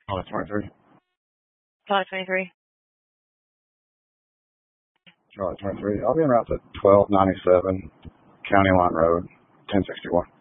July 23. July 23. July 23. I'll be en route to 1297 County Line Road, 1061.